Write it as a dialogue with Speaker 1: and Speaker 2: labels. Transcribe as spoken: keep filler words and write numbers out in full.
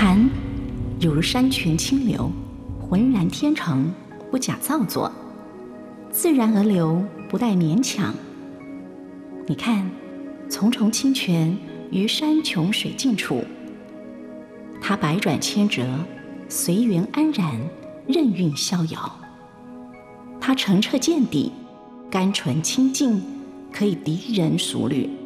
Speaker 1: 禅有如山泉清流，浑然天成，不假造作，自然而流，不带勉强。你看，重重清泉于山穷水尽处，它百转千折，随缘安然，任运逍遥。它澄澈见底，甘醇清净，可以敌人熟虑。